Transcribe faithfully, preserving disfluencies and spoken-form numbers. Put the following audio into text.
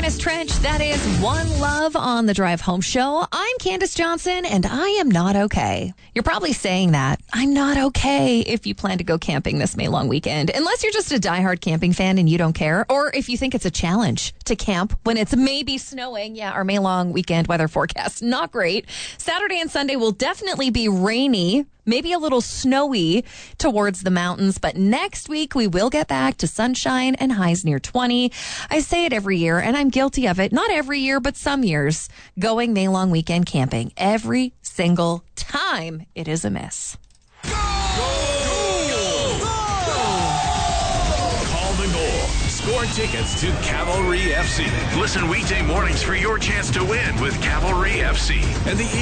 Dennis Trench. That is One Love on the Drive Home Show. I'm Candace Johnson, and I am not okay. You're probably saying that. I'm not okay if you plan to go camping this May long weekend, unless you're just a diehard camping fan and you don't care, or if you think it's a challenge to camp when it's maybe snowing. Yeah, our May long weekend weather forecast, not great. Saturday and Sunday will definitely be rainy, maybe a little snowy towards the mountains, but next week we will get back to sunshine and highs near twenty. I say it every year, and I'm guilty of it. Not every year, but some years. Going May long weekend camping. Every single time it is a miss. Go! Go! Go! Call the goal. Score tickets to Cavalry F C. Listen weekday mornings for your chance to win with Cavalry F C and the